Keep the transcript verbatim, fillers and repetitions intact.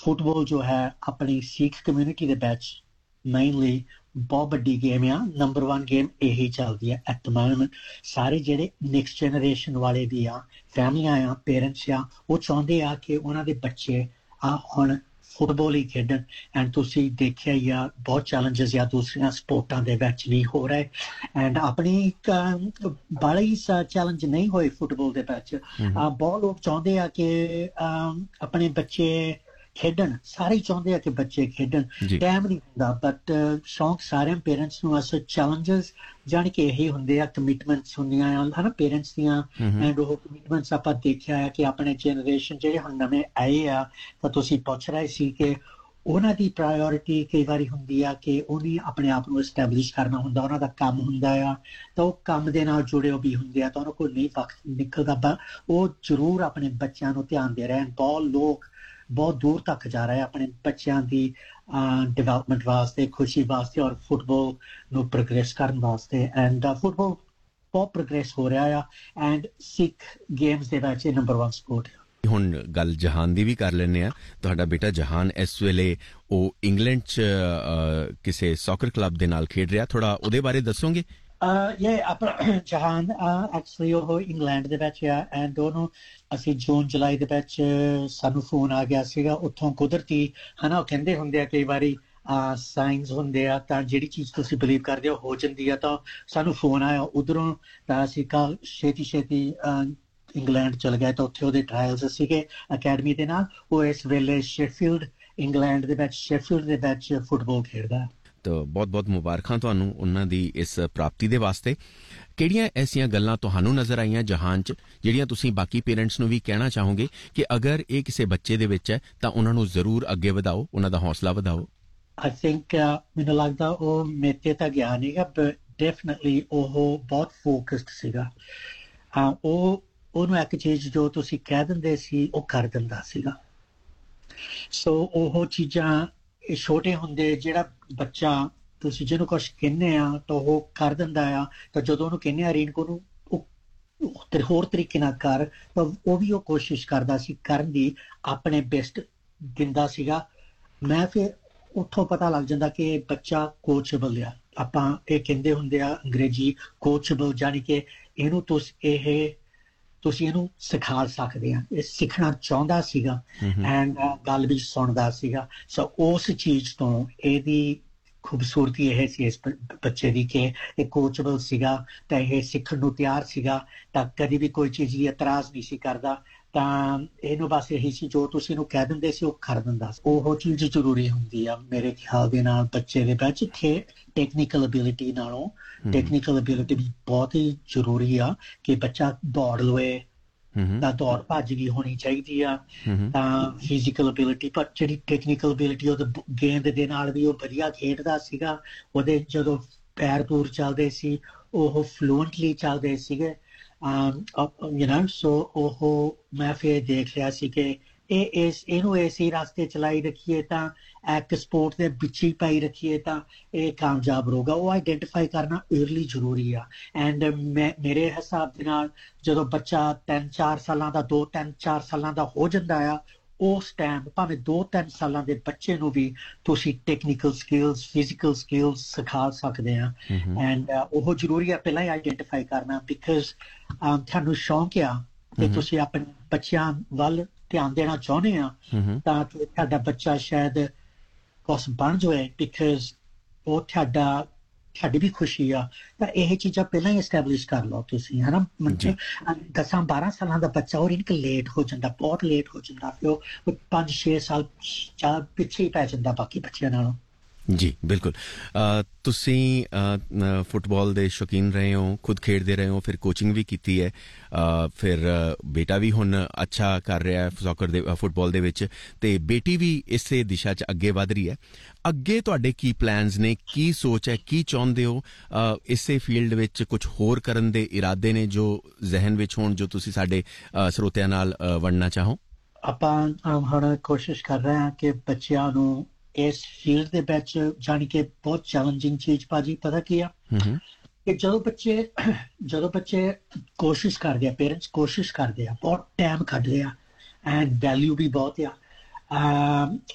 Football जो है अपनी Sikh community they which mainly बहुत बड़ी गेम आ, नंबर वन गेम यही चलती है एट द मोमेंट। सारे जेडे नेक्स्ट जनरेशन वाले भी आ फैमिलियां आ पेरेंट्स आ वो चाहते आ कि उन्होंने दे बच्चे आ हुण फुटबॉल ही खेडन। एंड तुसी देखिया ही आ बहुत चैलेंजेस या दूसरियां स्पोर्टां दे विच भी हो रहे एंड अपनी बड़े ही चैलेंज नहीं होए फुटबॉल दे विच। बहुत लोग चाहते आ कि अपने बच्चे खेडन, सारे चाहते हैं कि बच्चे खेडन, टाइम नहीं हुंदा बट शौक सारे पेरेंट्स नूं अस चैलेंजेस जाने कि यही हुंदे आ कमिटमेंट्स हुंदियां है ना पेरेंट्स दियां एंड वो कमिटमेंट्स आपां देखिया है कि अपने जनरेशन जेहड़े हुण नਵੇਂ आए आ तां तुसीं पुछ रहे सी कि ਉਹਨਾਂ ਦੀ ਪ੍ਰਾਇੋਰਟੀ ਕਈ ਵਾਰੀ ਹੁੰਦੀ ਆ ਕਿ ਉਹਨੇ ਆਪਣੇ ਆਪ ਨੂੰ ਐਸਟੈਬਲਿਸ਼ ਕਰਨਾ ਹੁੰਦਾ, ਉਹਨਾਂ ਦਾ ਕੰਮ ਹੁੰਦਾ ਆ ਤਾਂ ਉਹ ਕੰਮ ਦੇ ਨਾਲ ਜੁੜੇ ਹੋ ਵੀ ਹੁੰਦੇ ਆ ਤਾਂ ਉਹਨਾਂ ਕੋਲ ਨਹੀਂ ਵਕਤ ਨਿਕਲਦਾ। ਉਹ ਜ਼ਰੂਰ ਆਪਣੇ ਬੱਚਿਆਂ ਨੂੰ ਧਿਆਨ ਦੇ ਰਹੇ ਹਨ। ਬਹੁਤ ਲੋਕ बहुत दूर तक जा रहा है अपने बच्चों की डेवलपमेंट वास्ते, खुशी वास्ते और फुटबॉल नु प्रोग्रेस करने वास्ते एंड फुटबॉल बहुत प्रोग्रेस हो रहा है and Sikh games they which number one sport है। ਹੁਣ ਗੱਲ ਜਹਾਨ ਦੀ ਵੀ ਕਰ ਲੈਂਦੇ ਆ। ਤੁਹਾਡਾ ਬੇਟਾ ਜਹਾਨ ਇਸ ਵੇਲੇ ਉਹ ਇੰਗਲੈਂਡ 'ਚ ਕਿਸੇ ਸੌਕਰ ਕਲੱਬ ਦੇ ਨਾਲ ਖੇਡ ਰਿਹਾ, ਥੋੜਾ ਉਹਦੇ ਬਾਰੇ ਦੱਸੋਗੇ? ये जहान एक्चुअली वो England they which uh and दोनों ਅਸੀਂ ਜੂਨ ਜੁਲਾਈ ਦੇ ਵਿੱਚ ਸਾਨੂੰ ਫੋਨ ਆ ਗਿਆ ਸੀਗਾ ਉੱਥੋਂ ਕੁਦਰਤੀ ਹਨਾ। ਉਹ ਕਹਿੰਦੇ ਹੁੰਦੇ ਆ ਕਈ ਵਾਰੀ ਸਾਈਨਸ ਹੁੰਦੇ ਆ ਤਾਂ ਜਿਹੜੀ ਚੀਜ਼ ਤੁਸੀਂ ਬਿਲੀਵ ਕਰਦੇ ਹੋ ਹੋ ਜਾਂਦੀ ਆ। ਤਾਂ ਸਾਨੂੰ ਫੋਨ ਆਇਆ ਉਧਰੋਂ ਤਾਂ ਅਸੀਂ ਕੱਲ ਛੇਤੀ ਛੇਤੀ ਇੰਗਲੈਂਡ ਚਲ ਗਏ ਤਾਂ ਉੱਥੇ ਉਹਦੇ ਟਰਾਇਲਸ ਸੀਗੇ ਅਕੈਡਮੀ ਦੇ ਨਾਲ। ਉਹ ਇਸ ਵੇਲੇ ਸ਼ੈਫੀਲਡ ਇੰਗਲੈਂਡ ਦੇ ਵਿੱਚ ਸ਼ੈਫੀਲਡ ਦੇ ਵਿੱਚ ਫੁੱਟਬਾਲ ਖੇਡਦਾ। ਤਾਂ ਬਹੁਤ ਬਹੁਤ ਮੁਬਾਰਕਾਂ ਤੁਹਾਨੂੰ ਉਹਨਾਂ ਦੀ ਇਸ ਪ੍ਰਾਪਤੀ ਦੇ ਵਾਸਤੇ। ਕਿਹੜੀਆਂ ਐਸੀਆਂ ਗੱਲਾਂ ਤੁਹਾਨੂੰ ਨਜ਼ਰ ਆਈਆਂ ਜਹਾਨ 'ਚ ਜਿਹੜੀਆਂ ਤੁਸੀਂ ਬਾਕੀ ਪੇਰੈਂਟਸ ਨੂੰ ਵੀ ਕਹਿਣਾ ਚਾਹੋਗੇ ਕਿ ਅਗਰ ਇਹ ਕਿਸੇ ਬੱਚੇ ਦੇ ਵਿੱਚ ਹੈ ਤਾਂ ਉਹਨਾਂ ਨੂੰ ਜ਼ਰੂਰ ਅੱਗੇ ਵਧਾਓ, ਉਹਨਾਂ ਦਾ ਹੌਸਲਾ ਵਧਾਓ? I think ਮੈਨੂੰ ਲੱਗਦਾ ਉਹ ਮੇਤੇ ਤਾਂ ਗਿਆ ਨਹੀਂਗਾ ਬਟ ਡੈਫੀਨਿਟਲੀ ਉਹ ਬਹੁਤ ਫੋਕਸਡ ਸੀਗਾ। ਉਹ ਉਹਨੂੰ ਇੱਕ ਚੀਜ਼ ਜੋ ਤੁਸੀਂ ਕਹਿ ਦਿੰਦੇ ਸੀ ਉਹ ਕਰ ਦਿੰਦਾ ਸੀਗਾ। ਸੋ ਉਹ ਚੀਜ਼ਾਂ ਇਹ ਛੋਟੇ ਹੁੰਦੇ ਜਿਹੜਾ ਬੱਚਾ ਤੁਸੀਂ ਜਿਹਨੂੰ ਕੁਛ ਕਹਿੰਦੇ ਆ ਤਾਂ ਉਹ ਕਰ ਦਿੰਦਾ ਆ ਤਾਂ ਜਦੋਂ ਉਹਨੂੰ ਕਹਿੰਦੇ ਆ ਰੀਨਕੋ ਨੂੰ ਉਹ ਹੋਰ ਤਰੀਕੇ ਨਾਲ ਕਰ ਤਾਂ ਉਹ ਵੀ ਉਹ ਕੋਸ਼ਿਸ਼ ਕਰਦਾ ਸੀ ਕਰਨ ਦੀ, ਆਪਣੇ ਬੈਸਟ ਦਿੰਦਾ ਸੀਗਾ। ਮੈਂ ਫਿਰ ਉੱਥੋਂ ਪਤਾ ਲੱਗ ਜਾਂਦਾ ਕਿ ਬੱਚਾ ਕੋਚੇਬਲ ਆ। ਆਪਾਂ ਇਹ ਕਹਿੰਦੇ ਹੁੰਦੇ ਆ ਅੰਗਰੇਜ਼ੀ ਕੋਚੇਬਲ, ਜਾਣੀ ਕਿ ਇਹਨੂੰ ਤੁਸੀਂ ਇਹ ਤੁਸੀਂ ਇਹਨੂੰ ਸਿਖਾ ਸਕਦੇ ਆ। ਇਹ ਸਿੱਖਣਾ ਚਾਹੁੰਦਾ ਸੀਗਾ ਐਂਡ ਗੱਲ ਵੀ ਸੁਣਦਾ ਸੀਗਾ। ਸੋ ਉਸ ਚੀਜ਼ ਤੋਂ ਇਹਦੀ ਖੂਬਸੂਰਤੀ ਇਹ ਸੀ ਇਸ ਬੱਚੇ ਦੀ ਕਿ ਇਹ ਕੋਚੇਬਲ ਸੀਗਾ ਤਾਂ ਇਹ ਸਿੱਖਣ ਨੂੰ ਤਿਆਰ ਸੀਗਾ ਤਾਂ ਕਦੀ ਵੀ ਕੋਈ ਚੀਜ਼ ਦੀ ਇਤਰਾਜ਼ ਨਹੀਂ ਸੀ ਕਰਦਾ। ਤਾਂ ਇਹਨੂੰ ਬਸ ਇਹੀ ਸੀ ਜੋ ਤੁਸੀਂ ਇਹਨੂੰ ਕਹਿ ਦਿੰਦੇ ਸੀ ਉਹ ਕਰ ਦਿੰਦਾ। ਉਹ ਚੀਜ਼ ਜ਼ਰੂਰੀ ਹੁੰਦੀ ਆ ਮੇਰੇ ਖਿਆਲ ਦੇ ਨਾਲ ਬੱਚੇ ਦੇ ਵਿੱਚ ਕਿ ਟੈਕਨੀਕਲ ਅਬਿਲਿਟੀ ਨਾਲੋਂ ਟੈਕਨੀਕਲ ਅਬਿਲਿਟੀ ਵੀ ਬਹੁਤ ਹੀ ਜ਼ਰੂਰੀ ਆ ਕਿ ਬੱਚਾ ਦੌੜ ਲਵੇ ਤਾਂ ਦੌੜ ਭੱਜ ਵੀ ਹੋਣੀ ਚਾਹੀਦੀ ਆ ਤਾਂ ਫਿਜ਼ੀਕਲ ਅਬਿਲਿਟੀ ਪਰ ਜਿਹੜੀ ਟੈਕਨੀਕਲ ਅਬਿਲਿਟੀ ਉਹ ਗੇਂਦ ਦੇ ਨਾਲ ਵੀ ਉਹ ਵਧੀਆ ਖੇਡਦਾ ਸੀਗਾ। ਉਹਦੇ ਜਦੋਂ ਪੈਰ ਪੂਰ ਚੱਲਦੇ ਸੀ ਉਹ ਫਲੂਐਂਟਲੀ ਚੱਲਦੇ ਸੀਗੇ ਯੂ ਨੋ। ਸੋ ਉਹ ਮੈਂ ਫਿਰ ਦੇਖ ਲਿਆ ਸੀ ਕਿ ਇਹ ਇਸ ਇਹਨੂੰ ਇਸੇ ਰਸਤੇ ਚਲਾਈ ਰੱਖੀਏ ਤਾਂ ਇੱਕ ਸਪੋਰਟ ਦੇ ਵਿੱਚ ਹੀ ਪਾਈ ਰੱਖੀਏ ਤਾਂ ਇਹ ਕਾਮਯਾਬ ਰਹੂਗਾ। ਉਹ ਆਈਡੈਂਟੀਫਾਈ ਕਰਨਾ ਈਅਰਲੀ ਜ਼ਰੂਰੀ ਆ ਐਂਡ ਮੈਂ ਮੇਰੇ ਹਿਸਾਬ ਦੇ ਨਾਲ ਜਦੋਂ ਬੱਚਾ ਤਿੰਨ ਚਾਰ ਸਾਲਾਂ ਦਾ ਦੋ ਤਿੰਨ ਚਾਰ ਸਾਲਾਂ ਦਾ ਹੋ ਜਾਂਦਾ ਆ ਉਸ ਟਾਈਮ ਭਾਵੇਂ ਦੋ ਤਿੰਨ ਸਾਲਾਂ ਦੇ ਬੱਚੇ ਨੂੰ ਵੀ ਤੁਸੀਂ ਟੈਕਨੀਕਲ ਸਕਿੱਲਸ ਫਿਜ਼ੀਕਲ ਸਕਿੱਲਸ ਸਿਖਾ ਸਕਦੇ ਆ ਐਂਡ ਉਹ ਜ਼ਰੂਰੀ ਆ ਪਹਿਲਾਂ ਹੀ ਆਈਡੈਂਟੀਫਾਈ ਕਰਨਾ ਬਿਕਾਜ਼ ਤੁਹਾਨੂੰ ਸ਼ੌਂਕ ਆ ਕਿ ਤੁਸੀਂ ਆਪਣੇ ਬੱਚਿਆਂ ਵੱਲ ਧਿਆਨ ਦੇਣਾ ਚਾਹੁੰਦੇ ਆ ਤਾਂ ਕਿ ਤੁਹਾਡਾ ਬੱਚਾ ਸ਼ਾਇਦ ਕੁਛ ਬਣ ਜਾਵੇ ਬਿਕਾਜ਼ ਉਹ ਤੁਹਾਡਾ ਤੁਹਾਡੀ ਵੀ ਖੁਸ਼ੀ ਆ ਤਾਂ ਇਹ ਚੀਜ਼ਾਂ ਪਹਿਲਾਂ ਹੀ ਐਸਟੈਬਲਿਸ਼ ਕਰ ਲਓ ਤੁਸੀਂ ਹੈ ਨਾ। ਦਸਾਂ ਬਾਰਾਂ ਸਾਲਾਂ ਦਾ ਬੱਚਾ ਉਹ ਰਿੰਕ ਲੇਟ ਹੋ ਜਾਂਦਾ, ਬਹੁਤ ਲੇਟ ਹੋ ਜਾਂਦਾ, ਫਿਰ ਉਹ ਪੰਜ ਛੇ ਸਾਲ ਚਾਰ ਪਿੱਛੇ ਹੀ ਪੈ ਜਾਂਦਾ ਬਾਕੀ ਬੱਚਿਆਂ ਨਾਲੋਂ। ਜੀ ਬਿਲਕੁਲ। ਤੁਸੀਂ ਫੁੱਟਬਾਲ ਦੇ ਸ਼ੌਕੀਨ ਰਹੇ ਹੋ, ਖੁਦ ਖੇਡਦੇ ਰਹੇ ਹੋ, ਫਿਰ ਕੋਚਿੰਗ ਵੀ ਕੀਤੀ ਹੈ, ਫਿਰ ਬੇਟਾ ਵੀ ਹੁਣ ਅੱਛਾ ਕਰ ਰਿਹਾ ਸੌਕਰ ਦੇ ਫੁੱਟਬਾਲ ਦੇ ਵਿੱਚ ਅਤੇ ਬੇਟੀ ਵੀ ਇਸੇ ਦਿਸ਼ਾ 'ਚ ਅੱਗੇ ਵੱਧ ਰਹੀ ਹੈ। ਅੱਗੇ ਤੁਹਾਡੇ ਕੀ ਪਲੈਨਸ ਨੇ, ਕੀ ਸੋਚ ਹੈ, ਕੀ ਚਾਹੁੰਦੇ ਹੋ ਇਸੇ ਫੀਲਡ ਵਿੱਚ ਕੁਛ ਹੋਰ ਕਰਨ ਦੇ ਇਰਾਦੇ ਨੇ ਜੋ ਜ਼ਹਿਨ ਵਿੱਚ ਹੋਣ ਜੋ ਤੁਸੀਂ ਸਾਡੇ ਸਰੋਤਿਆਂ ਨਾਲ ਵੰਡਣਾ ਚਾਹੋ? ਆਪਾਂ ਹੁਣ ਕੋਸ਼ਿਸ਼ ਕਰ ਰਹੇ ਹਾਂ ਕਿ ਬੱਚਿਆਂ ਨੂੰ ਇਸ ਫੀਲਡ ਦੇ ਵਿੱਚ ਜਾਣੀ ਕਿ ਬਹੁਤ ਚੈਲੰਜਿੰਗ ਚੀਜ਼ ਭਾਜੀ ਪਤਾ ਕੀ ਆ ਕਿ ਜਦੋਂ ਬੱਚੇ ਜਦੋਂ ਬੱਚੇ ਕੋਸ਼ਿਸ਼ ਕਰਦੇ ਆ, ਪੇਰੈਂਟਸ ਕੋਸ਼ਿਸ਼ ਕਰਦੇ ਆ, ਬਹੁਤ ਟਾਈਮ ਕੱਢਦੇ ਆ ਐਂਡ ਵੈਲਿਊ ਵੀ ਬਹੁਤ ਆ